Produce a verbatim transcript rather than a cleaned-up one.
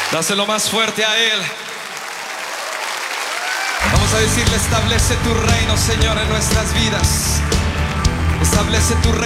Dáselo más fuerte a Él. Vamos a decirle: establece tu reino, Señor, en nuestras vidas. Establece tu reino.